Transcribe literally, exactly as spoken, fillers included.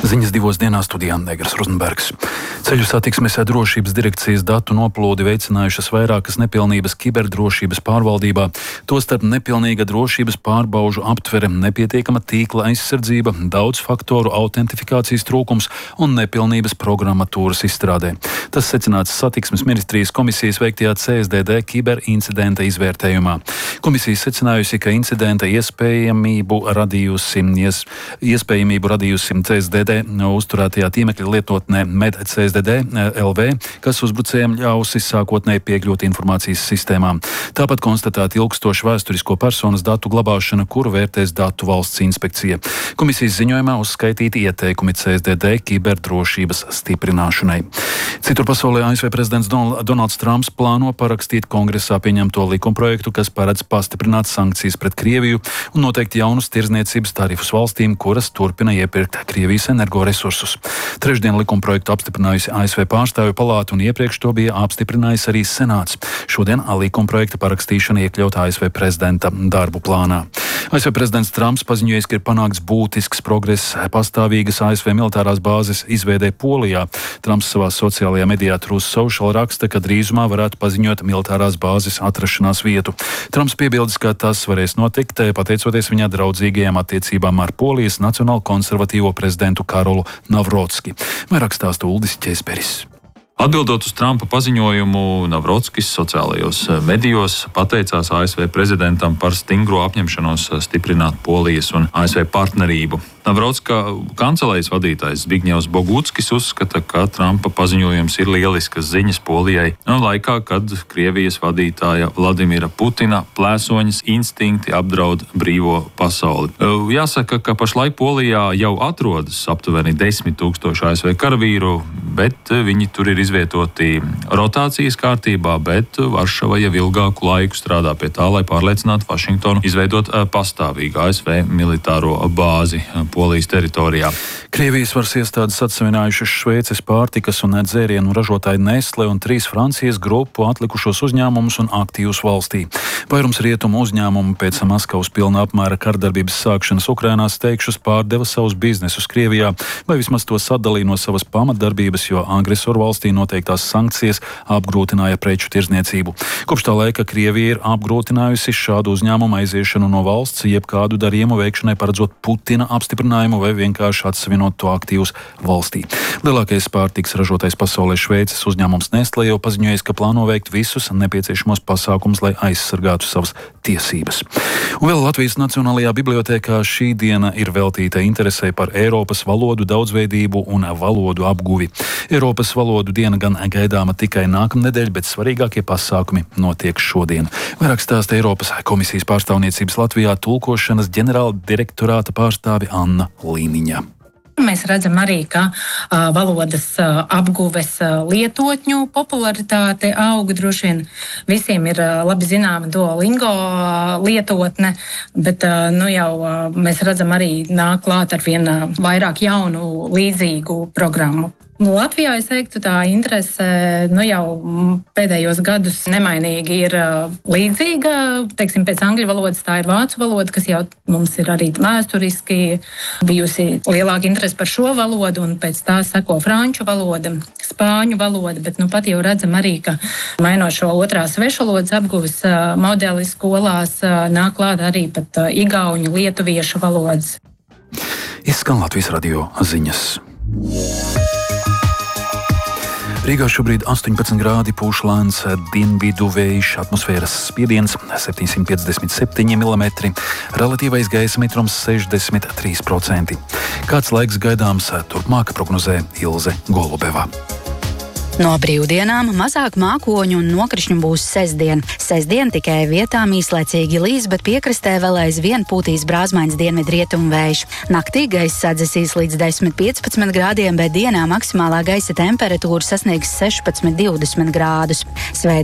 Ziņas divos dienās studijā Negras Rozenbergs. Ceļu satiksmes drošības direkcijas datu noplūdi veicinājušas vairākas nepilnības kiberdrošības pārvaldībā, tostarp nepilnīga drošības pārbaužu aptvere, nepietiekama tīkla aizsardzība, daudz faktoru autentifikācijas trūkums un nepilnības programmatūras izstrādē. Tas secināts satiksmes ministrijas komisijas veiktajā C S D D kiberincidenta izvērtējumā. Komisija secinājusi, ka incidenta iespējamību radījusi, ies, iespējamību radījusi C S D D uzturētajā tīmekļa lietotnē MedCSDD L V, kas uzbrucējiem ļausi sākotnēji piekļūt informācijas sistēmām. Tāpat konstatēta ilgstoša vēsturisko personas datu glabāšana, kuru vērtēs datu valsts inspekcija. Komisijas ziņojumā uzskaitīti ieteikumi C S D D kiberdrošības stiprināšanai. Citur pasaulē A S V prezidents Donalds Trumps plāno parakstīt kongresā pieņemto likumprojektu, kas paredz pastiprināt sankcijas pret Krieviju un noteikt jaunus tirdzniecības tarifus valstīm, kuras turpina iepirkt Krievijas energoresursus. Trešdien likumprojektu apstiprinājusi A S V pārstāvju palāta un iepriekš to bija apstiprinājis arī Senāts. Šodien likumprojekta parakstīšana iekļaut A S V prezidenta darbu plānā. A S V prezidents Trumps paziņojis, ka ir panākts būtisks progress pastāvīgas A S V militārās bāzes izveidē Polijā. Trumps savā sociālajā medijā Truth Social raksta, ka drīzumā varētu paziņot militārās bāzes atrašanās vietu. Trumps piebildis, ka tas varēs notikt, pateicoties viņa draudzīgajām attiecībām ar Polijas nacionālo konservatīvo prezidentu Karolu Navrotski. Vairāk stāsta Uldis Ķēsperis. Atbildot uz Trumpa paziņojumu, Navrotskis sociālajos medijos pateicās A S V prezidentam par stingro apņemšanos stiprināt Polijas un A S V partnerību. Navrotska kancelējas vadītājs Zbigņevs Bogutskis uzskata, ka Trumpa paziņojums ir lieliskas ziņas Polijai laikā, kad Krievijas vadītāja Vladimira Putina plēsoņas instinkti apdraud brīvo pasauli. Jāsaka, ka pašlaik Polijā jau atrodas aptuveni desmit tūkstoši A S V karavīru, bet viņi tur ir izvietoti rotācijas kārtībā, bet Varšava jau ilgāku laiku strādā pie tā, lai pārliecinātu Vašingtonu izveidot pastāvīgu A S V militāro bāzi Polijas teritorijā. Krievijas varas iestādes atsevinājušas Šveices pārtikas un dzērienu ražotāju Nestle un trīs Francijas grupu atlikušos uzņēmumus un aktīvus valstī. Vairums rietumu uzņēmumu pēc Maskavas pilna apmēra kardarbības sākšanas Ukrainā steigšus pārdeva savus biznesus Krievijā, vai vismaz to sadalīja no savas pamatdarbības, jo agresoru valstī noteiktās sankcijas apgrūtināja preču tirdzniecību. Kopš tā laika Krievija ir apgrūtinājusi šādu uzņēmumu aiziešanu no valsts, jebkādu darījumu veikšanai paredzot Putina apstiprinājumu vai vienkārši atsevinot to aktīvus valstī. Lielākais pārtiks ražotais pasaulē Šveices uzņēmums Nestle jau paziņojis, ka plāno veikt visus nepieciešamos pasākumus, lai aizsargātu savas tiesības. Un vēl Latvijas Nacionālajā bibliotēkā šī diena ir veltīta interesē par Eiropas valodu daudzveidību un valodu apguvi. Eiropas valodu diena gan gaidāma tikai nākamnedēļ, bet svarīgākie pasākumi notiek šodien. Vairāk stāsta Eiropas komisijas pārstāvniecības Latvijā tulkošanas ģenerāla direktorāta pārstāve Anna Līniņa. Mēs redzam arī, ka uh, valodas uh, apguves uh, lietotņu popularitāte auga. Droši vien visiem ir uh, labi zināma Duolingo uh, lietotne, bet uh, nu jau uh, mēs redzam arī nāk klāt ar vien uh, vairāk jaunu līdzīgu programmu. Nu, Latvijā, es teiktu, tā interese nu, jau pēdējos gadus nemainīgi ir uh, līdzīga. Teiksim, pēc angļu valodas tā ir vācu valoda, kas jau mums ir arī vēsturiski bijusi lielāka interese par šo valodu, un pēc tā seko franču valoda, spāņu valoda, bet nu, pat jau redzam arī, ka mainot šo otrās svešvalodas apguves uh, modeli skolās uh, nāk klāt arī pat uh, igauņu, lietuviešu valodas. Izskan Latvijas radio ziņas. Rīgā šobrīd astoņpadsmit grādi, pūš lēns dienvidu vējš, atmosfēras spiediens septiņsimt piecdesmit septiņi milimetri, relatīvais gaisa mitrums sešdesmit trīs procenti. Kāds laiks gaidāms turpmāk, prognozē Ilze Golubeva. No brīvdienām mazāk mākoņu un nokrišņu būs sestdien. Sestdien tikai vietām īslaicīgi līs, bet piekrastē vēl aizvien pūtīs brāzmains dienvidrietumu vējš. Naktī gaisa sadzesīs līdz desmit piecpadsmit grādiem, bet dienā maksimālā gaisa temperatūra sasniegs sešpadsmit divdesmit grādus. Svēt